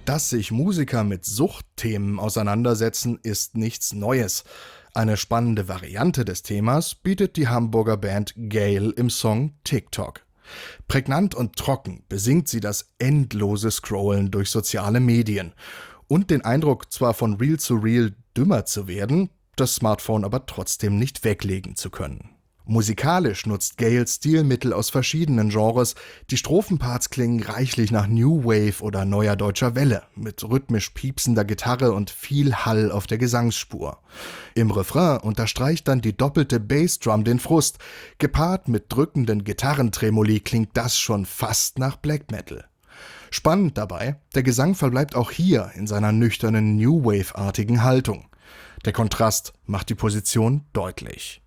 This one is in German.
Dass sich Musiker mit Suchtthemen auseinandersetzen, ist nichts Neues. Eine spannende Variante des Themas bietet die Hamburger Band Gale im Song TikTok. Prägnant und trocken besingt sie das endlose Scrollen durch soziale Medien und den Eindruck, zwar von Reel zu Reel dümmer zu werden, das Smartphone aber trotzdem nicht weglegen zu können. Musikalisch nutzt Gale Stilmittel aus verschiedenen Genres. Die Strophenparts klingen reichlich nach New Wave oder Neuer Deutscher Welle, mit rhythmisch piepsender Gitarre und viel Hall auf der Gesangsspur. Im Refrain unterstreicht dann die doppelte Bassdrum den Frust. Gepaart mit drückenden Gitarrentremoli klingt das schon fast nach Black Metal. Spannend dabei, der Gesang verbleibt auch hier in seiner nüchternen New Wave-artigen Haltung. Der Kontrast macht die Position deutlich.